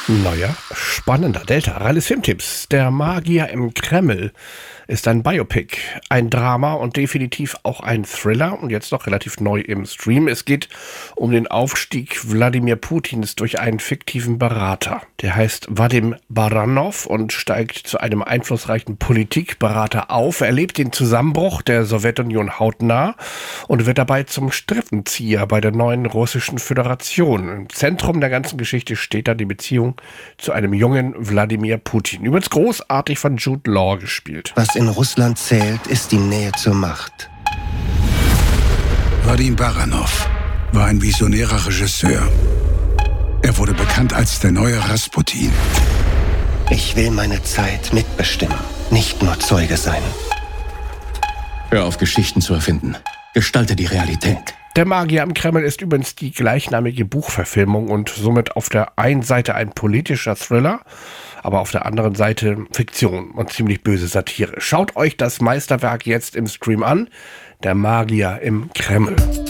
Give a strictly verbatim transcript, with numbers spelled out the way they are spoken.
Neuer, spannender Delta. Reines Filmtipps. Der Magier im Kreml ist ein Biopic, ein Drama und definitiv auch ein Thriller und jetzt noch relativ neu im Stream. Es geht um den Aufstieg Wladimir Putins durch einen fiktiven Berater. Der heißt Vadim Baranov und steigt zu einem einflussreichen Politikberater auf. Er erlebt den Zusammenbruch der Sowjetunion hautnah und wird dabei zum Strippenzieher bei der neuen russischen Föderation. Im Zentrum der ganzen Geschichte steht dann die Beziehung zu einem jungen Wladimir Putin. Übrigens großartig von Jude Law gespielt. Was in Russland zählt, ist die Nähe zur Macht. Vadim Baranov war ein visionärer Regisseur. Er wurde bekannt als der neue Rasputin. Ich will meine Zeit mitbestimmen, nicht nur Zeuge sein. Hör auf, Geschichten zu erfinden. Gestalte die Realität. Der Magier im Kreml ist übrigens die gleichnamige Buchverfilmung und somit auf der einen Seite ein politischer Thriller, aber auf der anderen Seite Fiktion und ziemlich böse Satire. Schaut euch das Meisterwerk jetzt im Stream an. Der Magier im Kreml.